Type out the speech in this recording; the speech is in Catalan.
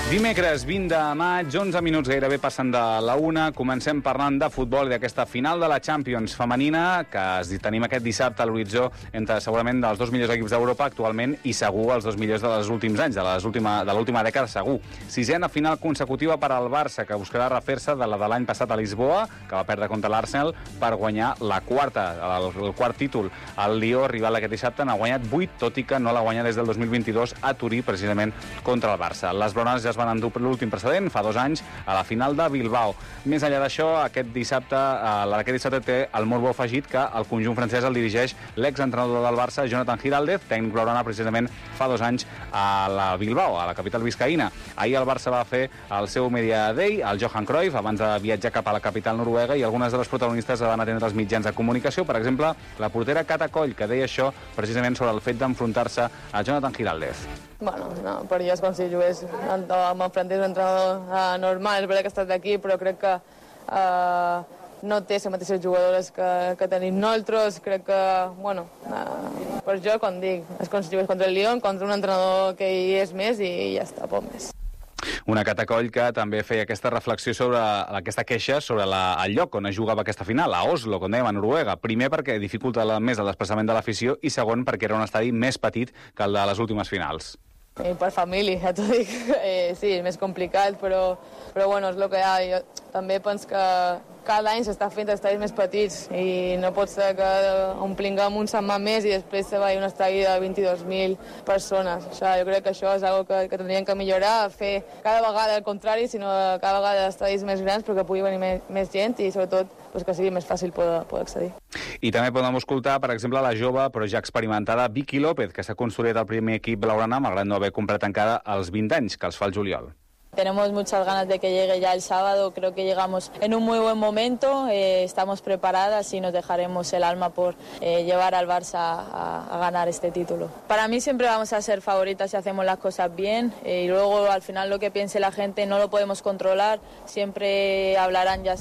Dimecres 20 de maig, 11 minuts gairebé passen de la 1. Comencem parlant de futbol i d'aquesta final de la Champions femenina que tenim aquest dissabte a l'horitzó entre segurament dels dos millors equips d'Europa actualment i segur els dos millors dels últims anys, de l'última dècada segur. Sisena final consecutiva per al Barça, que buscarà refer-se de la de l'any passat a Lisboa, que va perdre contra l'Arsenal, per guanyar la quarta, el quart títol. El Lió, rival aquest dissabte, n'ha guanyat 8, tot i que no l'ha guanyat des del 2022 a Turí, precisament contra el Barça. Les brones ja es van endur l'últim precedent, fa 2 anys, a la final de Bilbao. Més enllà d'això, aquest dissabte té el morbo afegit que el conjunt francès el dirigeix l'exentrenador del Barça, Jonathan Giraldez, tècnic blaugrana precisament fa 2 anys a la Bilbao, a la capital biscaïna. Ahir el Barça va fer el seu Media Day, el Johan Cruyff, abans de viatjar cap a la capital noruega, i algunes de les protagonistes van atendre els mitjans de comunicació, per exemple, la portera Cata Coll, que deia això precisament sobre el fet d'enfrontar-se a Jonathan Giraldez. Bueno, no, per jo és com si jugués m'enfrontés un entrenador normal, és veritat que ha estat aquí, però crec que no té les mateixes jugadores que tenim nosaltres. Crec que, bueno, per jo, com dic, és com si jugués contra el Lyon, contra un entrenador que hi és més i ja està, poc més. Una Cata Coll que també feia aquesta reflexió sobre aquesta queixa sobre el lloc on es jugava aquesta final, a Oslo, com dèiem, a Noruega. Primer perquè dificulta més el desplaçament de l'afició i segon perquè era un estadi més petit que el de les últimes finals. I per família, ja t'ho dic. Sí, és més complicat, però bueno, és el que hi ha. Jo també penso que cada any s'està fent estadis més petits i no pot ser que omplinguem un setmà més i després se vagi un estadi de 22.000 persones. O sigui, jo crec que això és una cosa que tindríem que millorar, fer cada vegada el contrari, sinó cada vegada estadis més grans perquè pugui venir més gent i sobretot que sigui més fàcil poder accedir. I també podem escoltar, per exemple, la jove però ja experimentada Vicky López, que s'ha construït al primer equip blaugrana malgrat no haver comprat encara els 20 anys, que els fa el juliol. Tenemos muchas ganas de que llegue ya el sábado, creo que llegamos en un muy buen momento, estamos preparadas y nos dejaremos el alma por llevar al Barça a ganar este título. Para mí siempre vamos a ser favoritas si hacemos las cosas bien y luego al final lo que piense la gente no lo podemos controlar, siempre hablarán ya